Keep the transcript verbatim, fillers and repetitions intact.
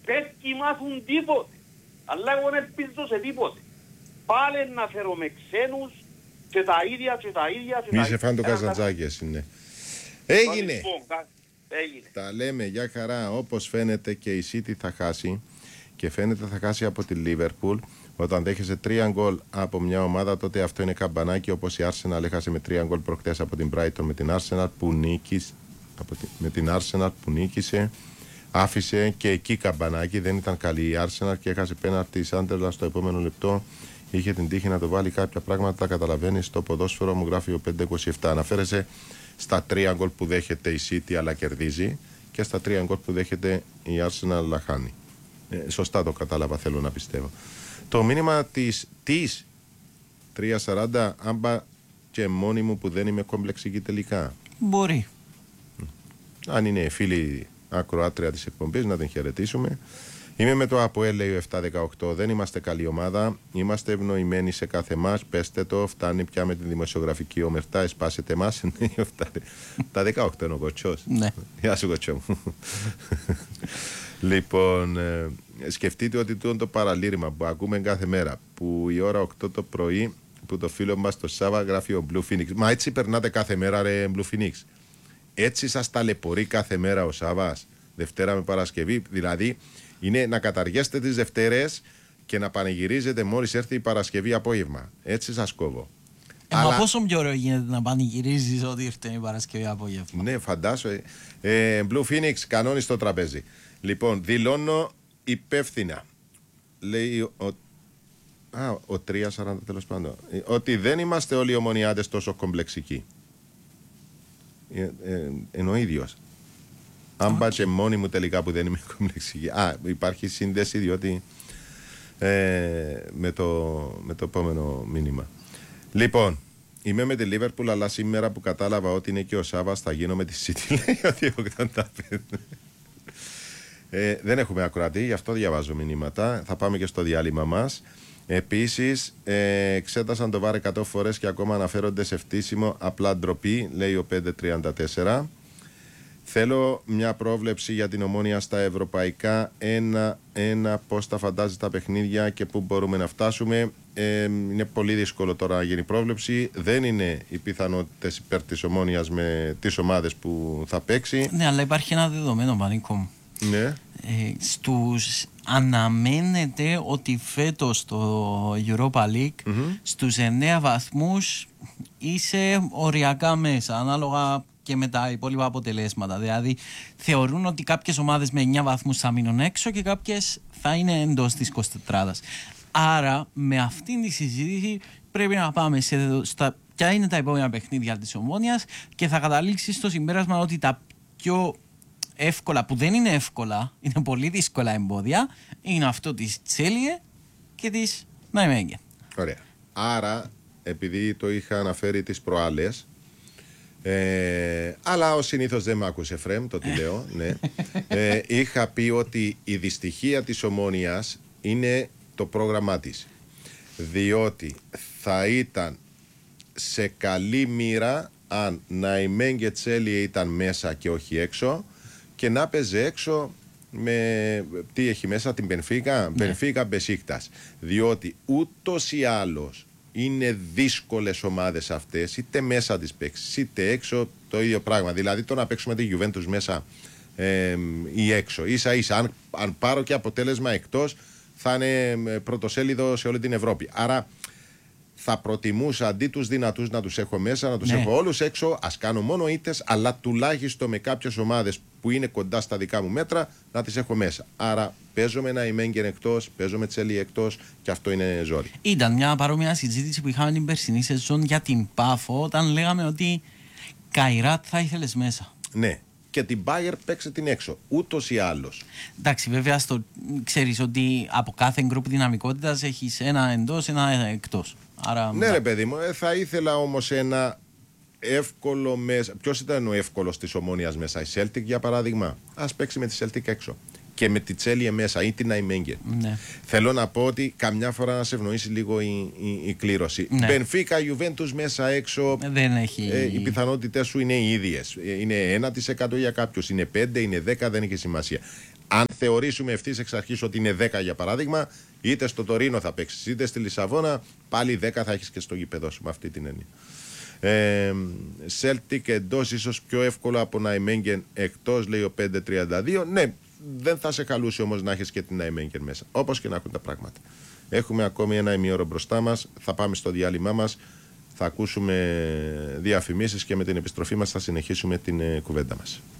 πέτκοι μάθουν τίποτε. Αλλά εγώ δεν ελπίζω σε τίποτε. Πάλι να φέρουμε ξένους και τα ίδια και τα ίδια. Μη σε φάνε το Καζαντζάκι εσύ, ναι. Έγινε. Έγινε. Τα λέμε για χαρά. Όπως φαίνεται και η City θα χάσει και φαίνεται θα χάσει από τη Liverpool. Όταν δέχεσαι τρία γκολ από μια ομάδα, τότε αυτό είναι καμπανάκι, όπως η Arsenal έχασε με τρία γκολ προχτές από την Brighton με την Arsenal που νίκησε, με την Arsenal που νίκησε, άφησε και εκεί καμπανάκι, δεν ήταν καλή η Arsenal και έχασε πέναρτη η Sunderland στο επόμενο λεπτό. Είχε την τύχη να το βάλει, κάποια πράγματα τα καταλαβαίνει στο ποδόσφαιρο, μου γράφει ο πέντε είκοσι επτά. Αναφέρεσαι στα τρία γκολ που δέχεται η City αλλά κερδίζει και στα τρία γκολ που δέχεται η Arsenal αλλά χάνει. Ε, σωστά το κατάλαβα, θέλω να πιστεύω. Το μήνυμα της, της τρία σαράντα, άμπα και μόνη μου που δεν είμαι κομπλεξική τελικά. Μπορεί. Αν είναι φίλοι ακροάτρια της εκπομπής, να την χαιρετήσουμε. Είμαι με το ΑΠΟΕΛ, λέει ο επτά δεκαοκτώ. Δεν είμαστε καλή ομάδα. Είμαστε ευνοημένοι σε κάθε μας. Πέστε το. Φτάνει πια με την δημοσιογραφική ομερτά. Εσπάσετε μας. Τα δεκαοκτώ είναι ο κοτσός. Ναι. Γεια σου, κοτσό μου. Λοιπόν, ε, σκεφτείτε ότι το, το παραλήρημα που ακούμε κάθε μέρα, που η ώρα οκτώ το πρωί, που το φίλο μας το Σάβα γράφει ο Blue Phoenix. Μα έτσι περνάτε κάθε μέρα, ρε Blue Phoenix. Έτσι σας ταλαιπωρεί κάθε μέρα ο Σάβας, Δευτέρα με Παρασκευή. Δηλαδή, είναι να καταργέσετε τις Δευτέρες και να πανηγυρίζετε μόλις έρθει η Παρασκευή απόγευμα. Έτσι σας κόβω. Ε, Αλλά... Μα πόσο πιο ωραίο γίνεται να πανηγυρίζεις ότι ήρθε η Παρασκευή απόγευμα. Ναι, φαντάσου. Ε, ε, Blue Phoenix, κανόνι στο τραπέζι. Λοιπόν, δηλώνω υπεύθυνα. Λέει ο, α, ο τρία σαράντα τέλος πάντων. Ότι δεν είμαστε όλοι οι ομονιάτες τόσο κομπλεξικοί. Ε, ε, ενώ ο ίδιος. Αν πάτε μόνοι μου τελικά που δεν είμαι κομπλεξική. Α, υπάρχει σύνδεση διότι ε, με, το, με το επόμενο μήνυμα. Λοιπόν, είμαι με τη Liverpool, αλλά σήμερα που κατάλαβα ότι είναι και ο Σάββας θα γίνω με τη City. Λέει ότι ογδόντα πέντε. Ε, δεν έχουμε ακροατή, γι' αυτό διαβάζω μηνύματα. Θα πάμε και στο διάλειμμα μας. Επίσης, ε, εξέτασαν το βάρ εκατό φορές και ακόμα αναφέρονται σε φτύσιμο. Απλά ντροπή, λέει ο πέντε τριάντα τέσσερα. Θέλω μια πρόβλεψη για την Ομόνοια στα ευρωπαϊκά. Ένα, ένα πώς τα φαντάζει τα παιχνίδια και πού μπορούμε να φτάσουμε. Ε, είναι πολύ δύσκολο τώρα να γίνει πρόβλεψη. Δεν είναι οι πιθανότητες υπέρ της Ομόνοιας με τις ομάδες που θα παίξει. Ναι, αλλά υπάρχει ένα δεδομένο, Πανίκο μου. Ναι. Ε, στους αναμένεται ότι φέτος το Europa League mm-hmm. στους εννέα βαθμούς είσαι οριακά μέσα, ανάλογα και με τα υπόλοιπα αποτελέσματα. Δηλαδή θεωρούν ότι κάποιες ομάδες με εννέα βαθμούς θα μείνουν έξω και κάποιες θα είναι εντός της εικοσιτετράδας. Άρα με αυτήν τη συζήτηση πρέπει να πάμε σε, στα ποια είναι τα επόμενα παιχνίδια της Ομόνοιας και θα καταλήξει στο συμπέρασμα ότι τα πιο εύκολα, που δεν είναι εύκολα, είναι πολύ δύσκολα εμπόδια, είναι αυτό της Τσέλιε και της Ναϊμέγγεν. Ωραία. Άρα, επειδή το είχα αναφέρει τις προάλλες, ε, αλλά ο συνήθως δεν με άκουσε Φρέμ, το τι λέω, ναι, ε, είχα πει ότι η δυστυχία της Ομόνοιας είναι το πρόγραμμά της. Διότι θα ήταν σε καλή μοίρα αν Ναϊμέγγεν Τσέλιε ήταν μέσα και όχι έξω, και να παίζει έξω με τι έχει μέσα την Μπενφίκα, Μπενφίκα Μπεσίκτας. Διότι ούτως ή άλλως είναι δύσκολες ομάδες αυτές, είτε μέσα τις παίξεις είτε έξω το ίδιο πράγμα. Δηλαδή το να παίξουμε τη Juventus μέσα ε, ή έξω. Ίσα ίσα, αν, αν πάρω και αποτέλεσμα εκτός, θα είναι πρωτοσέλιδο σε όλη την Ευρώπη. Άρα θα προτιμούσα αντί τους δυνατούς να τους έχω μέσα, να τους ναι. έχω όλους έξω. Ας κάνω μόνο ήττες, αλλά τουλάχιστον με κάποιες ομάδες που είναι κοντά στα δικά μου μέτρα να τις έχω μέσα. Άρα παίζω με Ναϊμέγγεν εκτός, παίζω με Τσέλι εκτός και αυτό είναι ζόρι. Ήταν μια παρόμοια συζήτηση που είχαμε την περσινή σεζόν για την Πάφο, όταν λέγαμε ότι Καϊράτ θα ήθελες μέσα. Ναι. Και την Bayer παίξε την έξω, ούτως ή άλλως. Εντάξει, βέβαια, στο, ξέρεις ότι από κάθε γκρουπ δυναμικότητας έχεις ένα εντός, ένα εκτός. Άρα, ναι, ρε παιδί μου, ε, θα ήθελα όμως ένα εύκολο μέσα. Ποιος ήταν ο εύκολος της Ομόνοιας μέσα, η Celtic για παράδειγμα. Ας παίξει με τη Celtic έξω. Και με τη Τσέλιε μέσα ή την Ναϊμέγγεν. Ναι. Θέλω να πω ότι καμιά φορά να σε ευνοήσει λίγο η, η, η κλήρωση. Μπενφίκα, Juventus μέσα έξω. Δεν έχει... ε, οι πιθανότητες σου είναι οι ίδιες. Είναι ένα τοις εκατό για κάποιους, είναι πέντε, είναι δέκα, δεν έχει σημασία. αν θεωρήσουμε ευθύς εξ αρχής ότι είναι δέκα για παράδειγμα, είτε στο Τωρίνο θα παίξεις, είτε στη Λισαβόνα, πάλι δέκα θα έχεις και στο γήπεδο σου, με αυτή την έννοια. Ε, Celtic εντός ίσως πιο εύκολο από Νάιμενγκεν εκτός, λέει ο πέντε τριάντα δύο. Ναι, δεν θα σε καλούσε όμως να έχεις και την Νάιμενγκεν μέσα, όπως και να έχουν τα πράγματα. Έχουμε ακόμη ένα ημίωρο μπροστά μας, θα πάμε στο διάλειμμά μας, θα ακούσουμε διαφημίσεις και με την επιστροφή μας θα συνεχίσουμε την κουβέντα μας.